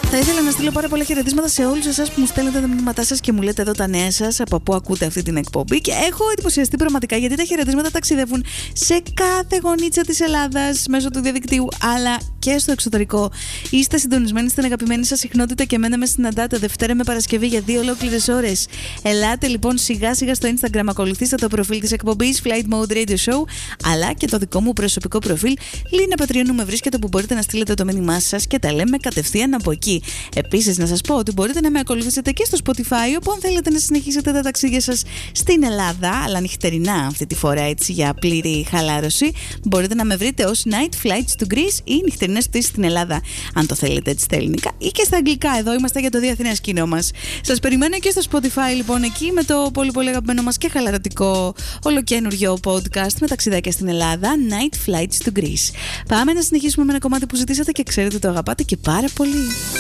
Θα ήθελα να στείλω πάρα πολλά χαιρετίσματα σε όλους εσάς που μου στέλνετε τα μηνύματά σας και μου λέτε εδώ τα νέα σας, από πού ακούτε αυτή την εκπομπή. Και έχω εντυπωσιαστεί πραγματικά, γιατί τα χαιρετίσματα ταξιδεύουν σε κάθε γωνίτσα της Ελλάδας μέσω του διαδικτύου, αλλά και στο εξωτερικό. Είστε συντονισμένοι στην αγαπημένη σας συχνότητα και εμένα με συναντάτε Δευτέρα με Παρασκευή για 2 ολόκληρες ώρες. Ελάτε λοιπόν σιγά σιγά στο Instagram, ακολουθήστε το προφίλ της εκπομπής Flight Mode Radio Show, αλλά και το δικό μου προσωπικό προφίλ Λίνα Πατριανού με βρίσκεται, που μπορείτε να στείλετε το μήνυμά σας και τα λέμε κατευθείαν από εκεί. Επίσης, να σας πω ότι μπορείτε να με ακολουθήσετε και στο Spotify, όπου αν θέλετε να συνεχίσετε τα ταξίδια σας στην Ελλάδα, αλλά νυχτερινά αυτή τη φορά, έτσι για πλήρη χαλάρωση, μπορείτε να με βρείτε ως Night Flights to Greece ή νυχτερινές πτήσεις στην Ελλάδα, αν το θέλετε έτσι στα ελληνικά ή και στα αγγλικά. Εδώ είμαστε για το διεθνές κοινό μας. Σας περιμένω και στο Spotify, λοιπόν, εκεί με το πολύ πολύ αγαπημένο μας και χαλαρωτικό ολοκένουργιο podcast με ταξιδάκια στην Ελλάδα, Night Flights to Greece. Πάμε να συνεχίσουμε με ένα κομμάτι που ζητήσατε και ξέρετε το αγαπάτε και πάρα πολύ.